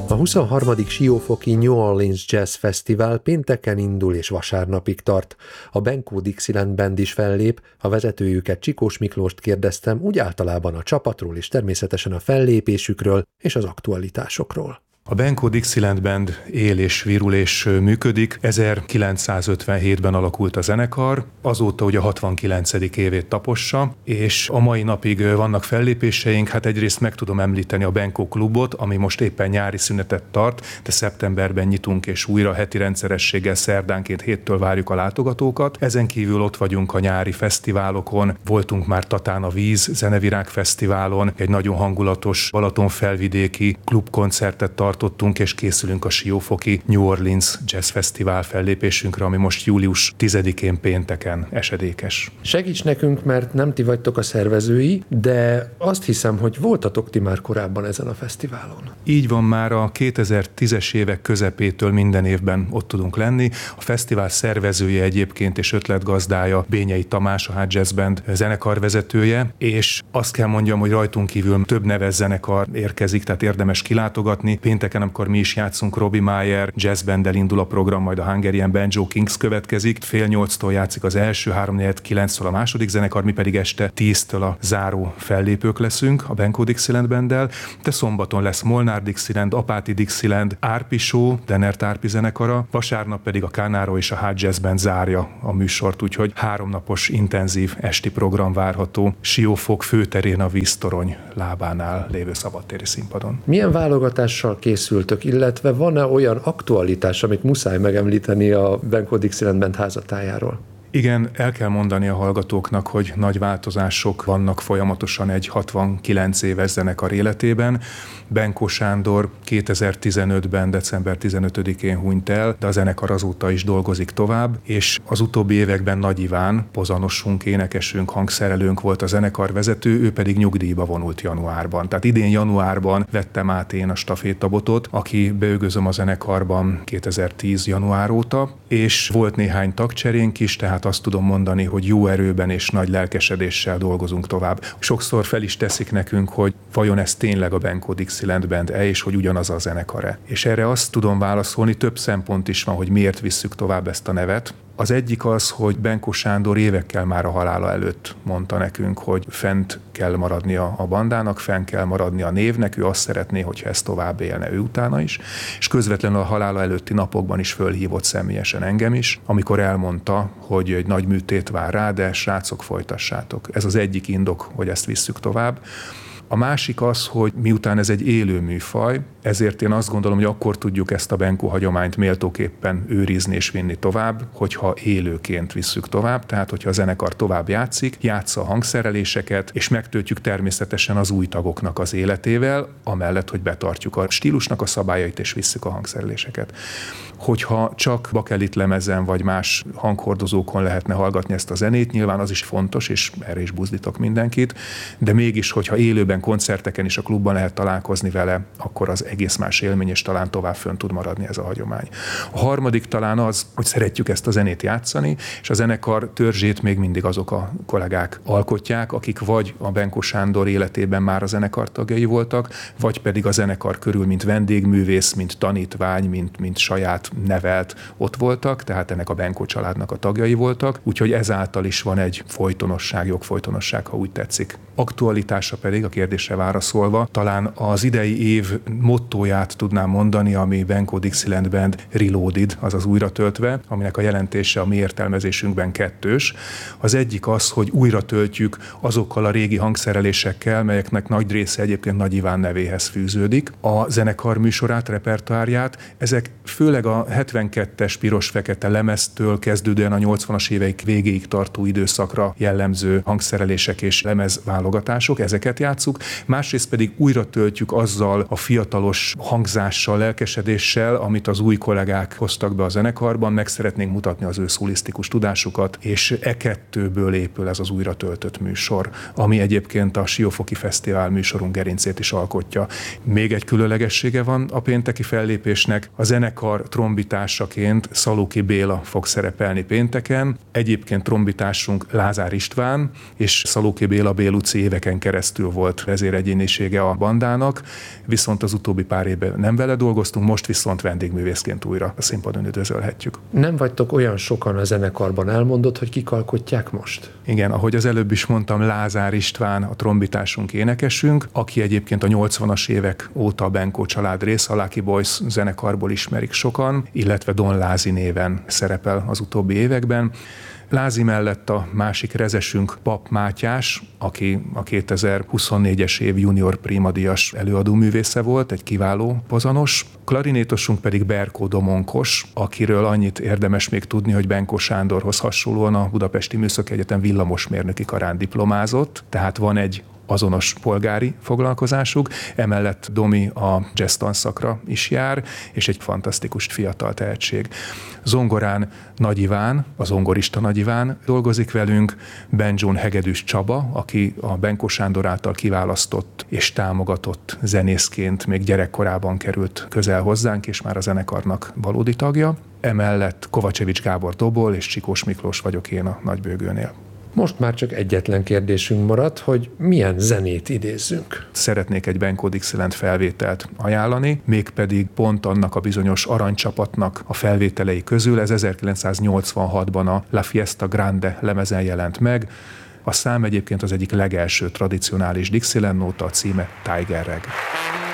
A 23. Siófoki New Orleans Jazz Fesztivál pénteken indul és vasárnapig tart. A Benko Dixieland Band is fellép, a vezetőjüket, Csikós Miklóst kérdeztem úgy általában a csapatról és természetesen a fellépésükről és az aktualitásokról. A Benko Dixieland Band él és virul és működik. 1957-ben alakult a zenekar, azóta ugye a 69. évét tapossa, és a mai napig vannak fellépéseink. Hát egyrészt meg tudom említeni a Benko Klubot, ami most éppen nyári szünetet tart, de szeptemberben nyitunk, és újra heti rendszerességgel szerdánként 7-től várjuk a látogatókat. Ezen kívül ott vagyunk a nyári fesztiválokon, voltunk már Tatán a Víz Zenevirág Fesztiválon, egy nagyon hangulatos Balatonfelvidéki klubkoncertet tartottunk, és készülünk a siófoki New Orleans Jazz Fesztivál fellépésünkre, ami most július 10-én pénteken esedékes. Segíts nekünk, mert nem ti vagytok a szervezői, de azt hiszem, hogy voltatok ti már korábban ezen a fesztiválon. Így van, már a 2010-es évek közepétől minden évben ott tudunk lenni. A fesztivál szervezője egyébként és ötletgazdája Bényei Tamás, a Hot Jazz Band zenekarvezetője, és azt kell mondjam, hogy rajtunk kívül több neves zenekar érkezik, tehát érdemes kilátogatni. Pénteken, amikor mi is játszunk, Robbie Meyer Jazz Banddel indul a program, majd a Hungarian Banjo Kings következik. 7:30-tól játszik az első, 3:49-től a második zenekar, mi pedig este 10-től a záró fellépők leszünk a Benko Dixieland Banddel. De szombaton lesz Molnár Dixieland, Apáti Dixieland, Árpi Show, Denert Árpi zenekara, vasárnap pedig a Kánáró és a Hot Jazz Band zárja a műsort, úgyhogy 3 napos intenzív esti program várható Siófok főterén a Víztorony lábánál lévő szabadtéri színpadon. Milyen válogatással készültök, illetve van-e olyan aktualitás, amit muszáj megemlíteni a Benko Dixieland Band házatájáról? Igen, el kell mondani a hallgatóknak, hogy nagy változások vannak folyamatosan egy 69 éves zenekar életében. Benko Sándor 2015-ben, december 15-én hunyt el, de a zenekar azóta is dolgozik tovább, és az utóbbi években Nagy Iván, pozanosunk, énekesünk, hangszerelőnk volt a zenekar vezető, ő pedig nyugdíjba vonult januárban. Tehát idén januárban vettem át én a stafétabotot, aki beügözöm a zenekarban 2010 január óta, és volt néhány tagcserénk is, tehát azt tudom mondani, hogy jó erőben és nagy lelkesedéssel dolgozunk tovább. Sokszor fel is teszik nekünk, hogy vajon ez tényleg a Benko Dixieland Band-e, és hogy ugyanaz a zenekar-e. És erre azt tudom válaszolni, több szempont is van, hogy miért visszük tovább ezt a nevet. Az egyik az, hogy Benko Sándor évekkel már a halála előtt mondta nekünk, hogy fent kell maradnia a bandának, fenn kell maradnia a névnek, ő azt szeretné, hogyha ez tovább élne ő utána is, és közvetlenül a halála előtti napokban is fölhívott személyesen engem is, amikor elmondta, hogy egy nagy műtét vár rá, de srácok, folytassátok. Ez az egyik indok, hogy ezt visszük tovább. A másik az, hogy miután ez egy élő műfaj, ezért én azt gondolom, hogy akkor tudjuk ezt a Benko hagyományt méltóképpen őrizni és vinni tovább, hogyha élőként visszük tovább, tehát hogyha a zenekar tovább játszik, játsza a hangszereléseket, és megtöltjük természetesen az új tagoknak az életével, amellett, hogy betartjuk a stílusnak a szabályait és visszük a hangszereléseket. Hogyha csak bakelit lemezen vagy más hanghordozókon lehetne hallgatni ezt a zenét, nyilván az is fontos, és erre is buzdítok mindenkit, de mégis, hogyha élőben koncerteken is a klubban lehet találkozni vele, akkor az egész más élmény, és talán tovább fönn tud maradni ez a hagyomány. A harmadik talán az, hogy szeretjük ezt a zenét játszani, és a zenekar törzsét még mindig azok a kollégák alkotják, akik vagy a Benko Sándor életében már a zenekar tagjai voltak, vagy pedig a zenekar körül, mint vendégművész, mint tanítvány, mint saját nevelt ott voltak, tehát ennek a Benko családnak a tagjai voltak, úgyhogy ezáltal is van egy folytonosság, jogfolytonosság, ha úgy tetszik. Aktualitása pedig, a kérdésre válaszolva, talán az idei év mottóját tudnám mondani, ami Benko Dixieland Band Reloaded, azaz újra töltve, aminek a jelentése a mi értelmezésünkben kettős. Az egyik az, hogy újra töltjük azokkal a régi hangszerelésekkel, melyeknek nagy része egyébként Nagy Iván nevéhez fűződik. A zenekar műsorát, repertoárját, ezek főleg a 72-es piros-fekete lemeztől kezdődően a 80-as évek végéig tartó időszakra jellemző hangszerelések és lemezválogatások, ezeket játsszuk. Másrészt pedig újra töltjük azzal a fiatalos hangzással, lelkesedéssel, amit az új kollégák hoztak be a zenekarban, meg szeretnénk mutatni az ő szólisztikus tudásukat, és kettőből épül ez az újra töltött műsor, ami egyébként a Siófoki Fesztivál műsorunk gerincét is alkotja. Még egy különlegessége van a pénteki fellépésnek, a zenekar trombitásaként Szalóki Béla fog szerepelni pénteken. Egyébként trombitásunk Lázár István, és Szalóki Béla Béluci éveken keresztül volt vezéregyénisége a bandának, viszont az utóbbi utóbbi pár évben nem vele dolgoztunk, most viszont vendégművészként újra a színpadon üdvözölhetjük. Nem vagytok olyan sokan a zenekarban, elmondod, hogy kik alkotják most? Igen, ahogy az előbb is mondtam, Lázár István a trombitásunk, énekesünk, aki egyébként a 80-as évek óta a Benkó család része, a Lucky Boys zenekarból ismerik sokan, illetve Don Lázi néven szerepel az utóbbi években. Lázi mellett a másik rezesünk Pap Mátyás, aki a 2024-es év junior primadíjas előadóművésze volt, egy kiváló pozanos. Klarinétosunk pedig Berkó Domonkos, akiről annyit érdemes még tudni, hogy Benkó Sándorhoz hasonlóan a Budapesti Műszaki Egyetem villamosmérnöki karán diplomázott, tehát van egy azonos polgári foglalkozásuk, emellett Domi a jazz tanszakra is jár, és egy fantasztikus fiatal tehetség. Zongorán Nagy Iván, a zongorista Nagy Iván dolgozik velünk, banjón Hegedűs Csaba, aki a Benkó Sándor által kiválasztott és támogatott zenészként még gyerekkorában került közel hozzánk, és már a zenekarnak valódi tagja. Emellett Kovacevics Gábor dobol, és Csikós Miklós vagyok én a nagybőgőnél. Most már csak egyetlen kérdésünk maradt, hogy milyen zenét idézzünk. Szeretnék egy Benkó Dixieland felvételt ajánlani, mégpedig pont annak a bizonyos aranycsapatnak a felvételei közül. Ez 1986-ban a La Fiesta Grande lemezen jelent meg. A szám egyébként az egyik legelső tradicionális Dixieland nóta, a címe Tiger Rag.